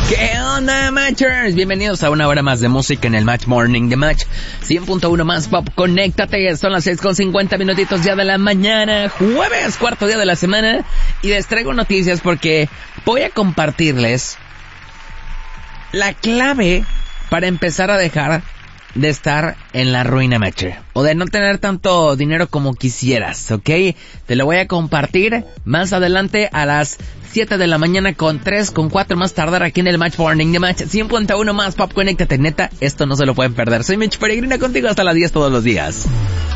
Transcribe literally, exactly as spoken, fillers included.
¿Qué onda, Matchers? Bienvenidos a una hora más de música en el Match Morning de Match cien punto uno más Pop. Conéctate, son las seis con cincuenta minutitos ya de la mañana, jueves, cuarto día de la semana, y les traigo noticias porque voy a compartirles la clave para empezar a dejar de estar en la ruina, Matcher, o de no tener tanto dinero como quisieras, ¿ok? Te lo voy a compartir más adelante a las siete de la mañana con tres, con cuatro más tardar aquí en el Match Morning de Match cien punto uno más Pop. Conéctate, neta, esto no se lo pueden perder. Soy Mitch Peregrina contigo hasta las diez todos los días.